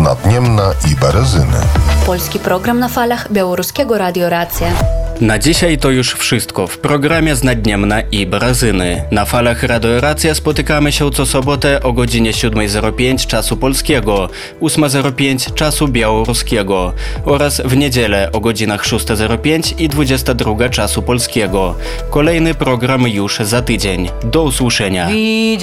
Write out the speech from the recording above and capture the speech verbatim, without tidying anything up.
Nadniemna i Berezyny. Polski program na falach Białoruskiego Radio Racja. Na dzisiaj to już wszystko w programie z Nadniemna i Berezyny. Na falach Radio Racja spotykamy się co sobotę o godzinie siódma zero pięć czasu polskiego, ósma zero pięć czasu białoruskiego oraz w niedzielę o godzinach szósta zero pięć i dwudziesta druga czasu polskiego. Kolejny program już za tydzień. Do usłyszenia.